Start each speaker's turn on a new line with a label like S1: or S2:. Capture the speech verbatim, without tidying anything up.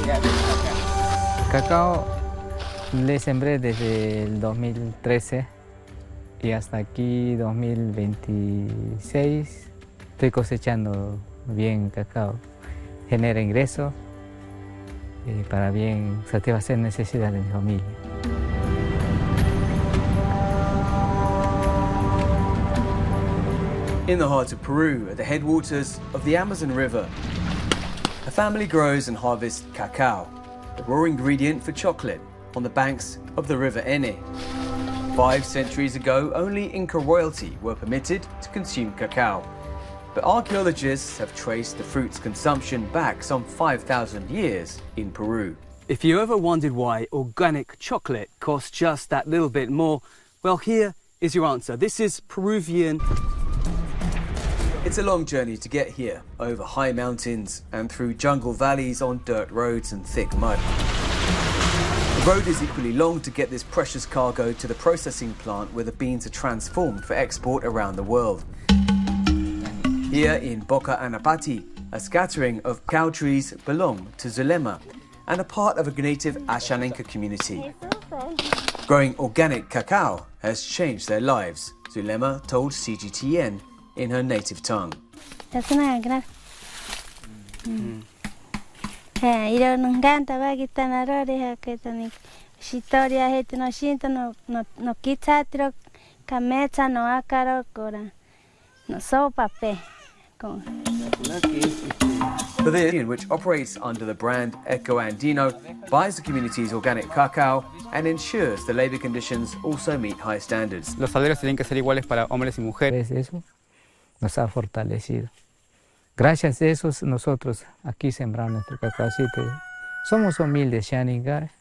S1: Cacao le sembré desde el dos mil trece y hasta aquí dos mil veintiséis estoy cosechando bien cacao. Genera ingresos eh, para bien satisfacer necesidades de mi familia.
S2: In the heart of Peru, at the headwaters of the Amazon River, a family grows and harvests cacao, the raw ingredient for chocolate, on the banks of the River Ene. Five centuries ago, only Inca royalty were permitted to consume cacao. But archaeologists have traced the fruit's consumption back some five thousand years in Peru.
S3: If you ever wondered why organic chocolate costs just that little bit more, well, here is your answer. This is Peruvian.
S2: It's a long journey to get here, over high mountains and through jungle valleys on dirt roads and thick mud. The road is equally long to get this precious cargo to the processing plant where the beans are transformed for export around the world. Here in Boca Anapati, a scattering of cacao trees belong to Zulema and are part of a native Ashaninka community. Growing organic cacao has changed their lives, Zulema told C G T N in her native tongue. For the union, which operates under the brand Eco Andino, buys the community's organic cacao and ensures the labor conditions also meet high standards.
S4: Los salarios tienen que ser iguales para hombres y mujeres.
S1: Eso nos ha fortalecido. Gracias a eso nosotros aquí sembramos nuestro cacaocito. Somos humildes, Xaninga.